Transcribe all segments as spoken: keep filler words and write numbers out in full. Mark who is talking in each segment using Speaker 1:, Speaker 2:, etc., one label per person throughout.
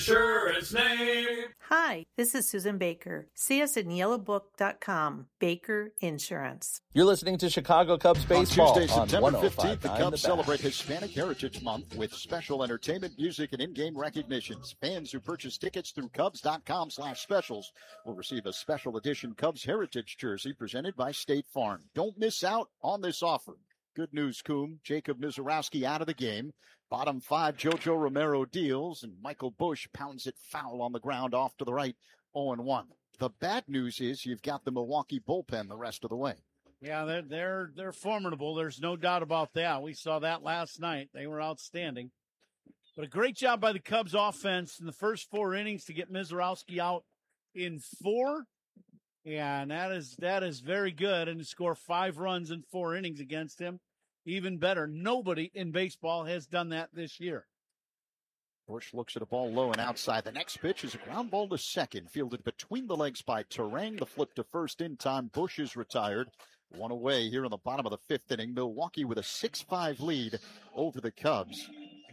Speaker 1: Insurance name.
Speaker 2: Hi, this is Susan Baker. See us at yellow book dot com. Baker Insurance.
Speaker 3: You're listening to Chicago Cubs baseball
Speaker 4: on Tuesday, September fifteenth. The Cubs
Speaker 3: the
Speaker 4: celebrate Hispanic Heritage Month with special entertainment, music, and in-game recognitions. Fans who purchase tickets through Cubs dot com slash specials will receive a special edition Cubs Heritage jersey presented by State Farm. Don't miss out on this offer. Good news, Coom. Jacob Mizorowski out of the game. Bottom five, Jojo Romero deals, and Michael Busch pounds it foul on the ground off to the right, oh and one. The bad news is you've got the Milwaukee bullpen the rest of the way.
Speaker 5: Yeah, they're they're they're formidable. There's no doubt about that. We saw that last night. They were outstanding. But a great job by the Cubs offense in the first four innings to get Mizorowski out in four. Yeah, and that is that is very good. And to score five runs in four innings against him, even better. Nobody in baseball has done that this year.
Speaker 4: Busch looks at a ball low and outside. The next pitch is a ground ball to second, fielded between the legs by Terang. The flip to first in time. Busch is retired. One away here in the bottom of the fifth inning. Milwaukee with a six five lead over the Cubs.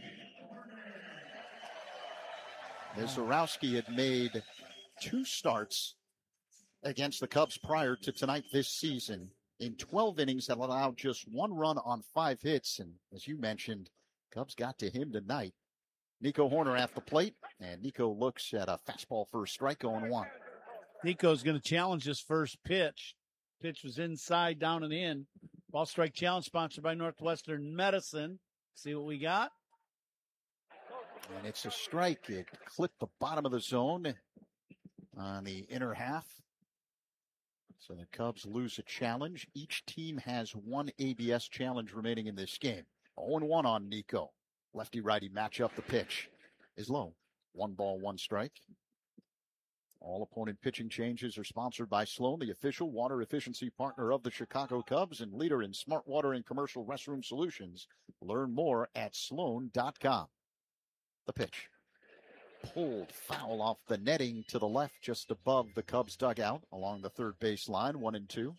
Speaker 4: Mizorowski had made two starts against the Cubs prior to tonight this season. In twelve innings, that allowed just one run on five hits. And as you mentioned, Cubs got to him tonight. Nico Horner at the plate, and Nico looks at a fastball for a strike, oh and one.
Speaker 5: Nico's going to challenge his first pitch. Pitch was inside, down and in. Ball strike challenge sponsored by Northwestern Medicine. See what we got?
Speaker 4: And it's a strike. It clipped the bottom of the zone on the inner half. So the Cubs lose a challenge. Each team has one A B S challenge remaining in this game. oh and one on Nico. Lefty-righty matchup. The pitch is low. One ball, one strike. All opponent pitching changes are sponsored by Sloan, the official water efficiency partner of the Chicago Cubs and leader in smart water and commercial restroom solutions. Learn more at sloan dot com. The pitch. Pulled foul off the netting to the left just above the Cubs dugout along the third base line, one and two.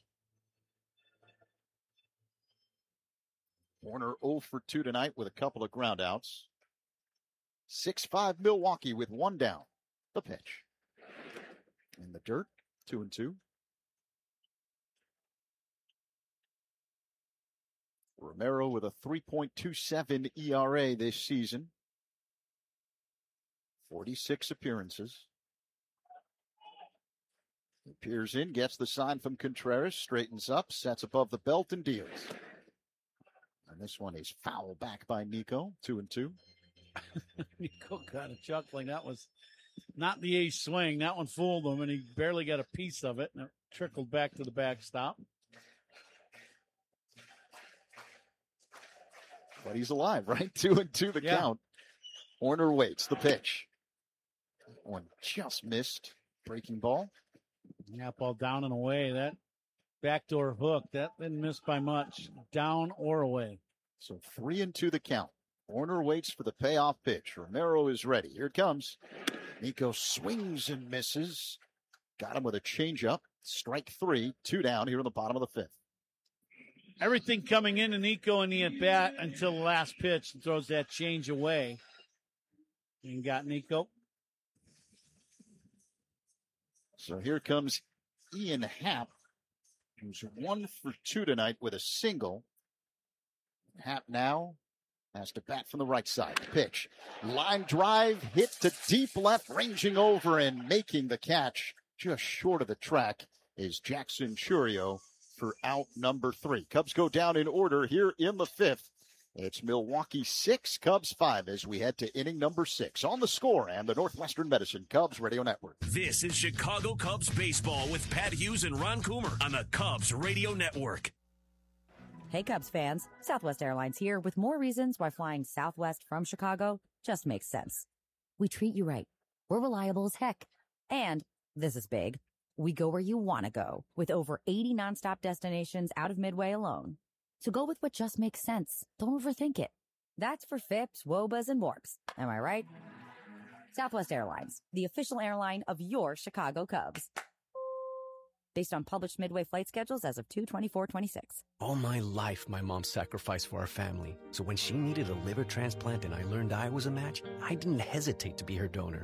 Speaker 4: Warner oh for two tonight with a couple of groundouts. six five Milwaukee with one down. The pitch. In the dirt, two and two. Romero with a three point two seven E R A this season. forty-six appearances. He peers in, gets the sign from Contreras, straightens up, sets above the belt, and deals. And this one is foul back by Nico, two and two.
Speaker 5: Nico got a chuckling. That was not the ace swing. That one fooled him, and he barely got a piece of it, and it trickled back to the backstop.
Speaker 4: But he's alive, right? Two and two the
Speaker 5: yeah.
Speaker 4: count. Horner waits the pitch. One just missed. Breaking ball.
Speaker 5: Yeah, ball down and away. That backdoor hook, that didn't miss by much. Down or away.
Speaker 4: So three and two the count. Horner waits for the payoff pitch. Romero is ready. Here it comes. Nico swings and misses. Got him with a changeup. Strike three. Two down here in the bottom of the fifth.
Speaker 5: Everything coming into Nico in the at-bat until the last pitch. Throws that change away. And got Nico.
Speaker 4: So here comes Ian Happ, who's one for two tonight with a single. Happ now has to bat from the right side. Pitch. Line drive, hit to deep left, ranging over and making the catch just short of the track is Jackson Chourio for out number three. Cubs go down in order here in the fifth. It's Milwaukee six, Cubs five as we head to inning number six. On The Score and the Northwestern Medicine Cubs Radio Network.
Speaker 6: This is Chicago Cubs baseball with Pat Hughes and Ron Coomer on the Cubs Radio Network.
Speaker 7: Hey, Cubs fans. Southwest Airlines here with more reasons why flying Southwest from Chicago just makes sense. We treat you right. We're reliable as heck. And, this is big, we go where you want to go with over eighty nonstop destinations out of Midway alone. So go with what just makes sense. Don't overthink it. That's for F I Ps, W O B As, and WARPs. Am I right? Southwest Airlines, the official airline of your Chicago Cubs. Based on published Midway flight schedules as of two twenty-four twenty-six.
Speaker 8: All my life, my mom sacrificed for our family. So when she needed a liver transplant and I learned I was a match, I didn't hesitate to be her donor.